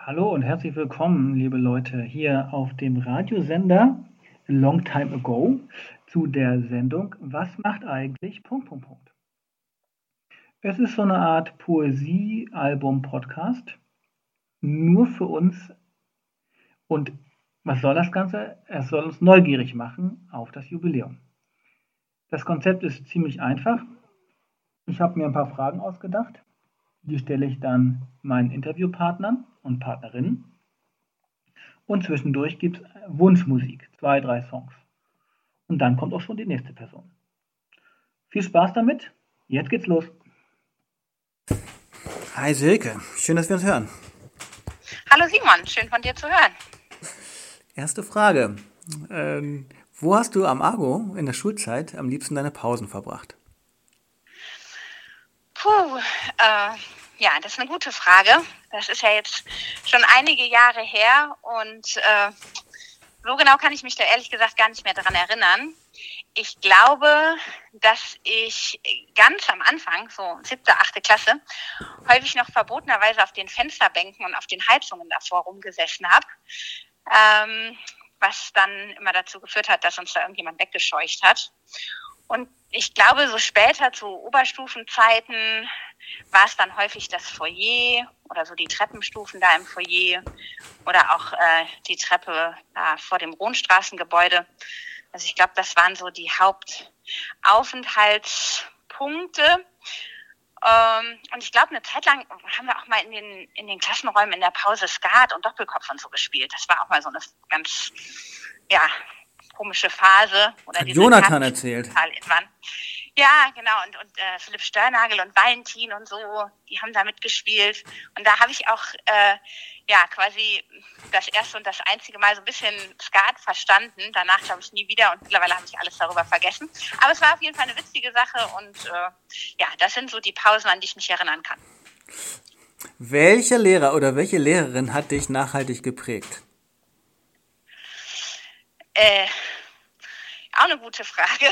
Hallo und herzlich willkommen, liebe Leute, hier auf dem Radiosender Long Time Ago zu der Sendung Was macht eigentlich... Es ist so eine Art Poesie-Album-Podcast, nur für uns. Und was soll das Ganze? Es soll uns neugierig machen auf das Jubiläum. Das Konzept ist ziemlich einfach. Ich habe mir ein paar Fragen ausgedacht. Die stelle ich dann meinen Interviewpartnern und Partnerinnen. Und zwischendurch gibt es Wunschmusik, 2, 3 Songs. Und dann kommt auch schon die nächste Person. Viel Spaß damit. Jetzt geht's los. Hi Silke, schön, dass wir uns hören. Hallo Simon, schön von dir zu hören. Erste Frage. Wo hast du am Argo in der Schulzeit am liebsten deine Pausen verbracht? Ja, das ist eine gute Frage. Das ist ja jetzt schon einige Jahre her und so genau kann ich mich da ehrlich gesagt gar nicht mehr dran erinnern. Ich glaube, dass ich ganz am Anfang, so 7., 8. Klasse, häufig noch verbotenerweise auf den Fensterbänken und auf den Heizungen davor rumgesessen habe, was dann immer dazu geführt hat, dass uns da irgendjemand weggescheucht hat. Und ich glaube, so später zu Oberstufenzeiten war es dann häufig das Foyer oder so die Treppenstufen da im Foyer oder auch die Treppe da vor dem Rohnstraßengebäude. Also ich glaube, das waren so die Hauptaufenthaltspunkte. Und ich glaube, eine Zeit lang haben wir auch mal in den Klassenräumen in der Pause Skat und Doppelkopf und so gespielt. Das war auch mal so eine ganz, komische Phase. Oder Hat Jonathan erzählt. Ja, genau. Und Philipp Störnagel und Valentin und so, die haben da mitgespielt. Und da habe ich auch quasi das erste und das einzige Mal so ein bisschen Skat verstanden. Danach glaube ich nie wieder und mittlerweile habe ich alles darüber vergessen. Aber es war auf jeden Fall eine witzige Sache und das sind so die Pausen, an die ich mich erinnern kann. Welcher Lehrer oder welche Lehrerin hat dich nachhaltig geprägt? Auch eine gute Frage.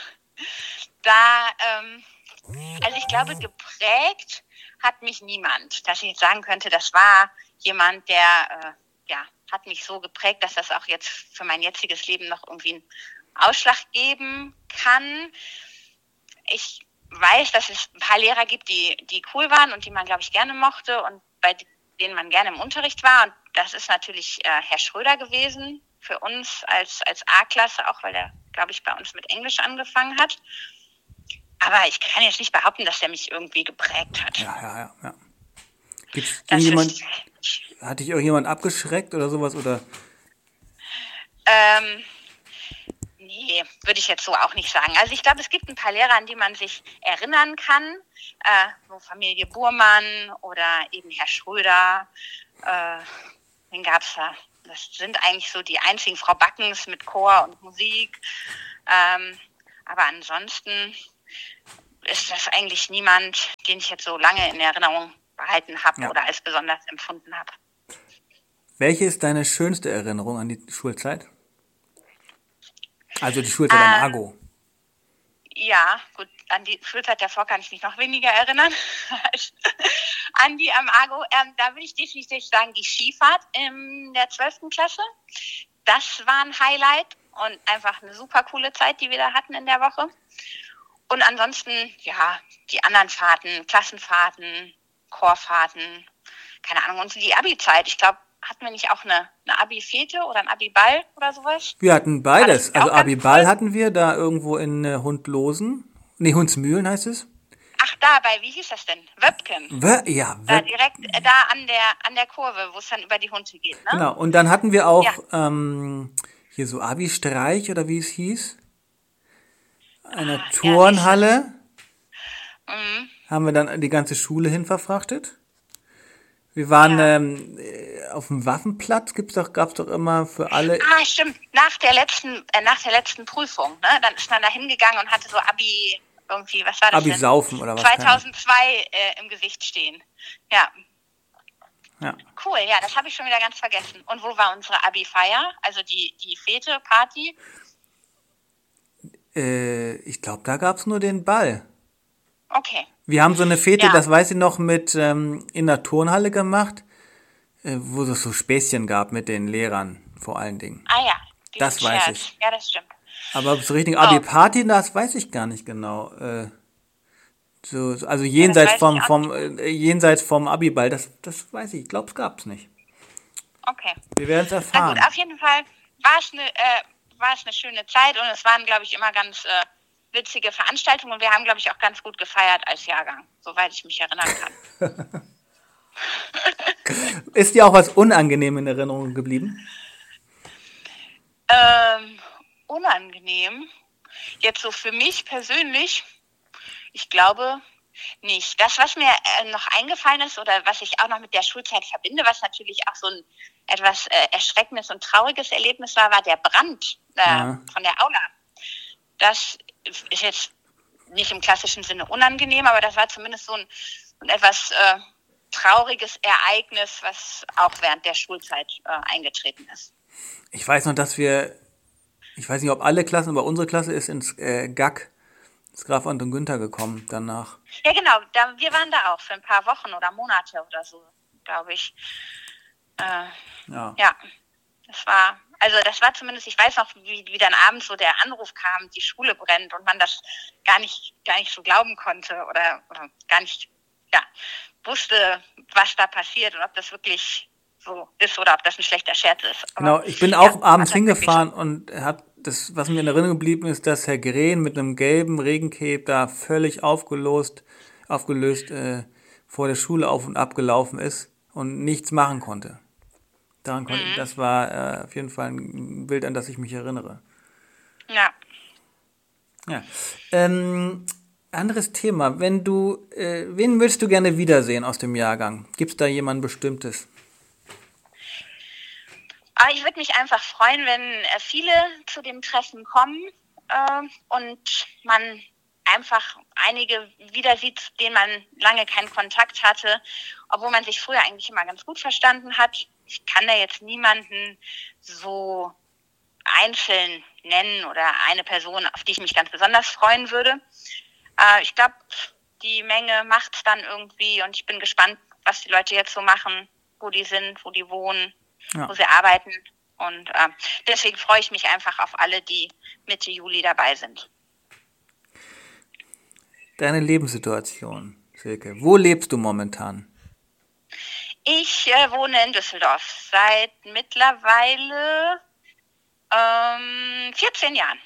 Also ich glaube, geprägt hat mich niemand, dass ich jetzt sagen könnte, das war jemand, der hat mich so geprägt, dass das auch jetzt für mein jetziges Leben noch irgendwie einen Ausschlag geben kann. Ich weiß, dass es ein paar Lehrer gibt, die cool waren und die man, glaube ich, gerne mochte und bei denen man gerne im Unterricht war. Und das ist natürlich Herr Schröder gewesen für uns als A-Klasse, auch weil er, glaube ich, bei uns mit Englisch angefangen hat. Aber ich kann jetzt nicht behaupten, dass der mich irgendwie geprägt hat. Ja. Gibt's irgendjemand, hat dich irgendjemand abgeschreckt oder sowas? Oder? Nee, würde ich jetzt so auch nicht sagen. Also ich glaube, es gibt ein paar Lehrer, an die man sich erinnern kann. So Familie Burmann oder eben Herr Schröder. Wen gab's da? Das sind eigentlich so die einzigen, Frau Backens mit Chor und Musik. Aber ansonsten ist das eigentlich niemand, den ich jetzt so lange in Erinnerung behalten habe oder als besonders empfunden habe. Welche ist deine schönste Erinnerung an die Schulzeit? Also die Schulzeit am Argo. Ja, gut, an die Schulzeit davor kann ich mich noch weniger erinnern als an die am Argo. Da würde ich definitiv sagen, die Skifahrt in der 12. Klasse. Das war ein Highlight und einfach eine super coole Zeit, die wir da hatten in der Woche. Und ansonsten, die anderen Fahrten, Klassenfahrten, Chorfahrten, keine Ahnung, und die Abi-Zeit. Ich glaube, hatten wir nicht auch eine Abi-Fete oder ein Abi-Ball oder sowas? Wir hatten beides. Also Abi-Ball hatten wir da irgendwo in Hundsmühlen heißt es. Ach, wie hieß das denn? Wöpken. Da direkt da an der Kurve, wo es dann über die Hunde geht, ne? Genau, und dann hatten wir auch hier so Abi-Streich oder wie es hieß. Eine Turnhalle. Haben wir dann die ganze Schule hin verfrachtet. Wir waren auf dem Waffenplatz, gab's doch immer für alle. Stimmt. Nach der letzten Prüfung, ne? Dann ist man da hingegangen und hatte so Abi irgendwie, was war das Abi denn? saufen oder was? 2002 im Gesicht stehen. Ja. Cool, ja, das habe ich schon wieder ganz vergessen. Und wo war unsere Abi-Feier? Also die Fete, Party? Ich glaube, da gab's nur den Ball. Okay. Wir haben so eine Fete, das weiß ich noch, mit in der Turnhalle gemacht. wo es so Späßchen gab mit den Lehrern, vor allen Dingen. Ah ja, das weiß Scherz. ich. Ja, das stimmt. Aber so richtig Abi-Party, das weiß ich gar nicht genau. Also jenseits jenseits vom Abi-Ball, das weiß ich. Ich glaube, es gab es nicht. Okay. Wir werden es erfahren. Na gut, auf jeden Fall war es eine schöne Zeit und es waren, glaube ich, immer ganz witzige Veranstaltungen und wir haben, glaube ich, auch ganz gut gefeiert als Jahrgang, soweit ich mich erinnern kann. Ist dir auch was unangenehm in Erinnerung geblieben? Unangenehm? Jetzt so für mich persönlich, ich glaube nicht. Das, was mir noch eingefallen ist oder was ich auch noch mit der Schulzeit verbinde, was natürlich auch so ein etwas erschreckendes und trauriges Erlebnis war der Brand von der Aula. Das ist jetzt nicht im klassischen Sinne unangenehm, aber das war zumindest so ein etwas trauriges Ereignis, was auch während der Schulzeit eingetreten ist. Ich weiß noch, ich weiß nicht, ob alle Klassen, aber unsere Klasse ist ins GAG, ins Graf Anton Günther gekommen danach. Ja, genau. Wir waren da auch für ein paar Wochen oder Monate oder so, glaube ich. Ja. Das war zumindest, ich weiß noch, wie dann abends so der Anruf kam, die Schule brennt und man das gar nicht so glauben konnte oder gar nicht wusste, was da passiert und ob das wirklich so ist oder ob das ein schlechter Scherz ist. Aber, genau, ich bin auch abends hingefahren und das, was mir in Erinnerung geblieben ist, dass Herr Green mit einem gelben Regencape da völlig aufgelöst vor der Schule auf und ab gelaufen ist und nichts machen konnte. Das war auf jeden Fall ein Bild, an das ich mich erinnere. Ja. Anderes Thema. Wen würdest du gerne wiedersehen aus dem Jahrgang? Gibt es da jemanden Bestimmtes? Ich würde mich einfach freuen, wenn viele zu dem Treffen kommen und man einfach einige wieder sieht, zu denen man lange keinen Kontakt hatte, obwohl man sich früher eigentlich immer ganz gut verstanden hat. Ich kann da jetzt niemanden so einzeln nennen oder eine Person, auf die ich mich ganz besonders freuen würde. Ich glaube, die Menge macht's dann irgendwie und ich bin gespannt, was die Leute jetzt so machen, wo die sind, wo die wohnen, wo sie arbeiten. Und deswegen freue ich mich einfach auf alle, die Mitte Juli dabei sind. Deine Lebenssituation, Silke. Wo lebst du momentan? Ich wohne in Düsseldorf seit mittlerweile 14 Jahren.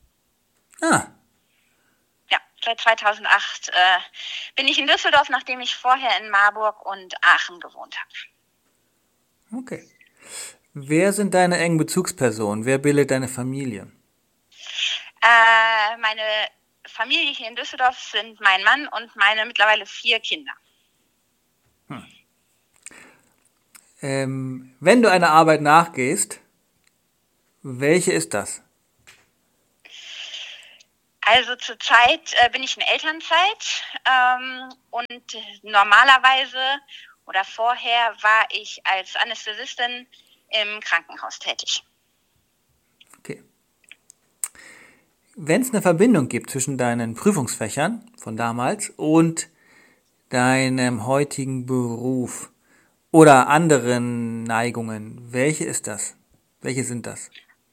Ja, seit 2008 bin ich in Düsseldorf, nachdem ich vorher in Marburg und Aachen gewohnt habe. Okay. Wer sind deine engen Bezugspersonen? Wer bildet deine Familie? Meine Familie hier in Düsseldorf sind mein Mann und meine mittlerweile 4 Kinder. Wenn du einer Arbeit nachgehst, welche ist das? Also zurzeit bin ich in Elternzeit und normalerweise oder vorher war ich als Anästhesistin im Krankenhaus tätig. Okay. Wenn es eine Verbindung gibt zwischen deinen Prüfungsfächern von damals und deinem heutigen Beruf oder anderen Neigungen, welche ist das? Welche sind das?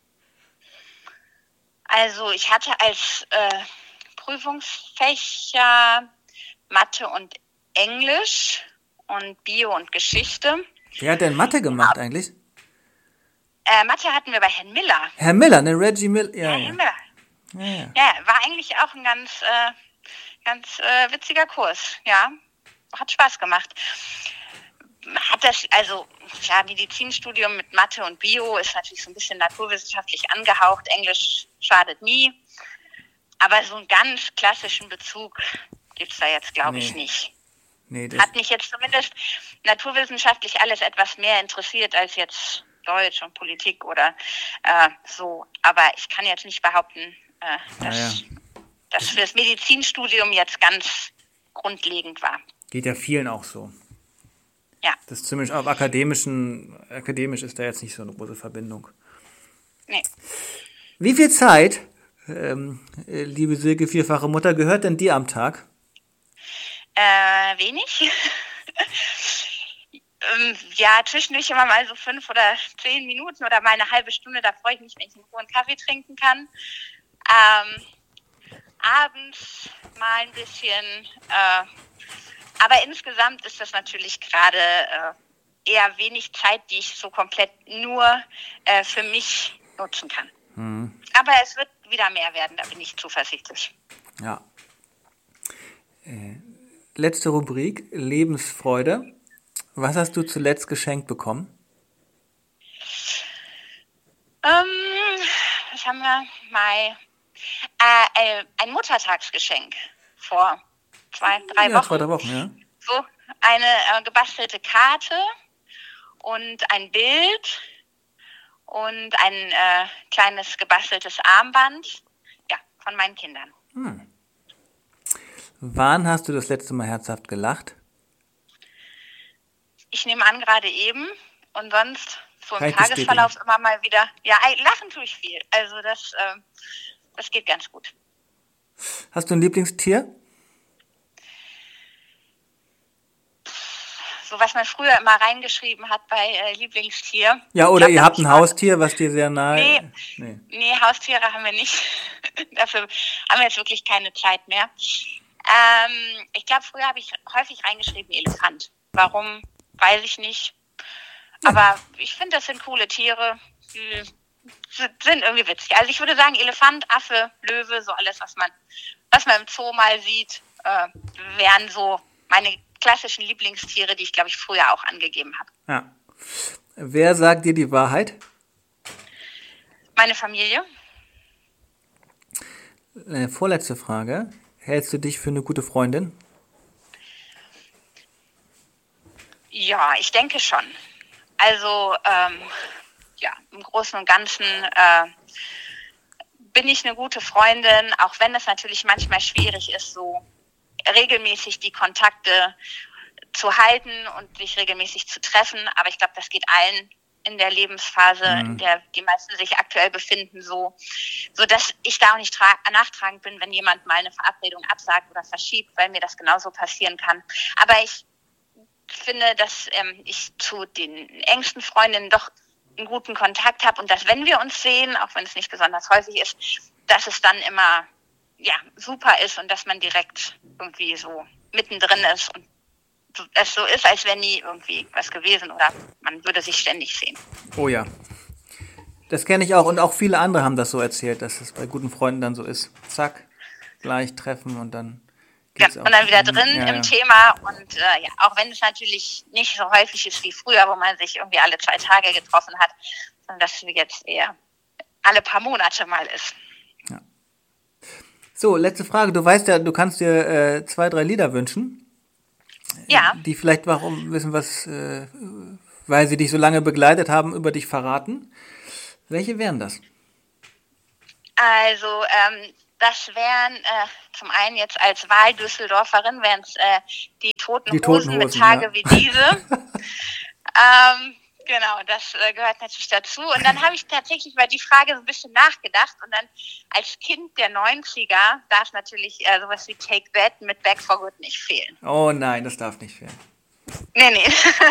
Also ich hatte als Prüfungsfächer Mathe und Englisch und Bio und Geschichte. Wer hat denn Mathe gemacht eigentlich? Mathe hatten wir bei Herrn Miller. Herr Miller, ne? Reggie Miller. Ja, Herr Miller. Ja, war eigentlich auch ein ganz witziger Kurs. Ja, hat Spaß gemacht. Medizinstudium mit Mathe und Bio ist natürlich so ein bisschen naturwissenschaftlich angehaucht. Englisch schadet nie. Aber so einen ganz klassischen Bezug gibt es da jetzt, glaube ich, nicht. Nee, hat mich jetzt zumindest naturwissenschaftlich alles etwas mehr interessiert als jetzt Deutsch und Politik oder so. Aber ich kann jetzt nicht behaupten, dass für das Medizinstudium jetzt ganz grundlegend war. Geht ja vielen auch so. Ja. Das ist zumindest auf akademisch ist da jetzt nicht so eine große Verbindung. Nee. Wie viel Zeit, liebe Silke, 4-fache Mutter, gehört denn dir am Tag? Wenig. Ja, zwischendurch immer mal so 5 oder 10 Minuten oder mal eine halbe Stunde, da freue ich mich, wenn ich einen hohen Kaffee trinken kann. Abends mal ein bisschen, aber insgesamt ist das natürlich gerade eher wenig Zeit, die ich so komplett nur für mich nutzen kann. Aber es wird wieder mehr werden, da bin ich zuversichtlich. Ja. Letzte Rubrik, Lebensfreude. Was hast du zuletzt geschenkt bekommen? Was haben wir? Ein Muttertagsgeschenk vor 2-3 Wochen. Ja, 2-3 Wochen, ja. So eine gebastelte Karte und ein Bild und ein kleines gebasteltes Armband, ja, von meinen Kindern. Wann hast du das letzte Mal herzhaft gelacht? Ich nehme an, gerade eben und sonst so im Kann ich Tagesverlauf immer mal wieder. Ja, lachen tue ich viel. Also das geht ganz gut. Hast du ein Lieblingstier? So was man früher immer reingeschrieben hat bei Lieblingstier. Ja, oder ihr habt ein Haustier, was dir sehr nahe... Nee, Haustiere haben wir nicht. Dafür haben wir jetzt wirklich keine Zeit mehr. Ich glaube, früher habe ich häufig reingeschrieben Elefant. Warum, weiß ich nicht. Aber ich finde, das sind coole Tiere. Die sind irgendwie witzig. Also ich würde sagen, Elefant, Affe, Löwe, so alles, was man im Zoo mal sieht, wären so meine klassischen Lieblingstiere, die ich, glaube ich, früher auch angegeben habe. Ja. Wer sagt dir die Wahrheit? Meine Familie. Vorletzte Frage. Hältst du dich für eine gute Freundin? Ja, ich denke schon. Also, im Großen und Ganzen bin ich eine gute Freundin, auch wenn es natürlich manchmal schwierig ist, so regelmäßig die Kontakte zu halten und sich regelmäßig zu treffen. Aber ich glaube, das geht allen in der Lebensphase, in der die meisten sich aktuell befinden, so dass ich da auch nicht nachtragend bin, wenn jemand mal eine Verabredung absagt oder verschiebt, weil mir das genauso passieren kann. Aber ich finde, dass ich zu den engsten Freundinnen doch einen guten Kontakt habe und dass, wenn wir uns sehen, auch wenn es nicht besonders häufig ist, dass es dann immer super ist und dass man direkt irgendwie so mittendrin ist und es so ist, als wäre nie irgendwie was gewesen oder man würde sich ständig sehen. Oh ja. Das kenne ich auch und auch viele andere haben das so erzählt, dass es bei guten Freunden dann so ist. Zack, gleich treffen und dann geht's auch. Und dann wieder drin im Thema und auch wenn es natürlich nicht so häufig ist wie früher, wo man sich irgendwie alle 2 Tage getroffen hat, sondern dass es jetzt eher alle paar Monate mal ist. Ja. So, letzte Frage. Du weißt ja, du kannst dir 2, 3 Lieder wünschen. Ja. Die vielleicht warum wissen, was, weil sie dich so lange begleitet haben, über dich verraten. Welche wären das? Also, das wären zum einen jetzt als Wahl-Düsseldorferin wären es die Toten Hosen mit Tage wie diese. Genau, das gehört natürlich dazu. Und dann habe ich tatsächlich über die Frage so ein bisschen nachgedacht. Und dann als Kind der 90er darf natürlich sowas wie Take That mit Back for Good nicht fehlen. Oh nein, das darf nicht fehlen. Nee.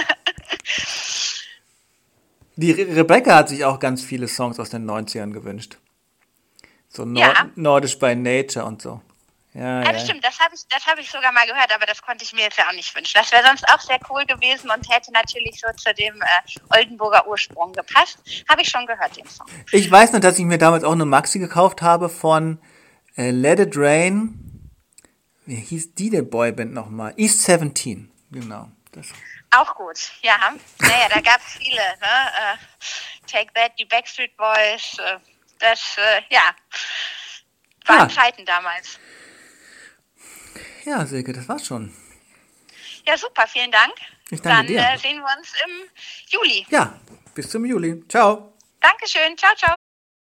Die Rebecca hat sich auch ganz viele Songs aus den 90ern gewünscht. So Nordisch by Nature und so. Ja, das stimmt, das hab ich sogar mal gehört, aber das konnte ich mir jetzt ja auch nicht wünschen. Das wäre sonst auch sehr cool gewesen und hätte natürlich so zu dem Oldenburger Ursprung gepasst. Habe ich schon gehört, den Song. Ich weiß noch, dass ich mir damals auch eine Maxi gekauft habe von Let It Rain. Wie hieß die der Boyband nochmal? East 17, genau. Das. Auch gut, ja. Naja, da gab es viele, ne? Take That, die Backstreet Boys, waren Zeiten damals. Ja, Silke, das war's schon. Ja, super, vielen Dank. Ich danke dir. Dann sehen wir uns im Juli. Ja, bis zum Juli. Ciao. Dankeschön, ciao, ciao.